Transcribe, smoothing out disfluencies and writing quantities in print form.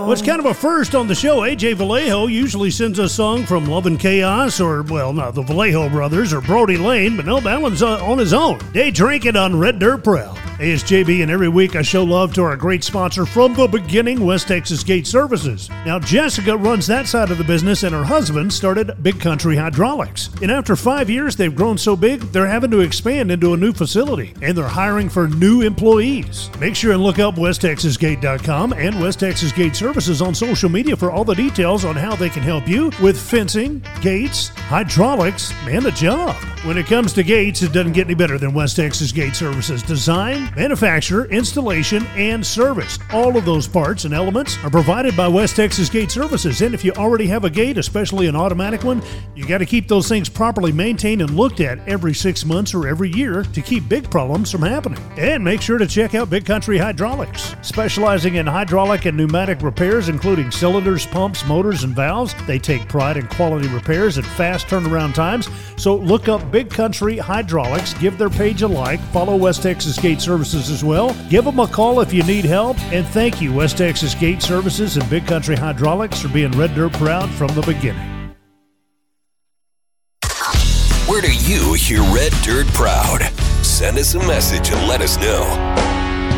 Well, it's kind of a first on the show. AJ Vallejo usually sends a song from Love and Chaos, or, well, not the Vallejo brothers, or Brody Lane, but no, that one's on his own. Day Drinking on Red Dirt Proud. Hey, it's JB, and every week I show love to our great sponsor from the beginning, West Texas Gate Services. Now, Jessica runs that side of the business, and her husband started Big Country Hydraulics. And after 5 years, they've grown so big, they're having to expand into a new facility, and they're hiring for new employees. Make sure and look up WestTexasGate.com and West Texas Gate Services on social media for all the details on how they can help you with fencing, gates, hydraulics, and the job. When it comes to gates, it doesn't get any better than West Texas Gate Services. Design, manufacture, installation, and service. All of those parts and elements are provided by West Texas Gate Services. And if you already have a gate, especially an automatic one, you got to keep those things properly maintained and looked at every 6 months or every year to keep big problems from happening. And make sure to check out Big Country Hydraulics. Specializing in hydraulic and pneumatic repairs, including cylinders, pumps, motors, and valves, they take pride in quality repairs and fast turnaround times. So look up Big Country Hydraulics. Give their page a like. Follow West Texas Gate Services as well. Give them a call if you need help. And thank you, West Texas Gate Services and Big Country Hydraulics, for being Red Dirt proud from the beginning. Where do you hear Red Dirt proud? Send us a message and let us know.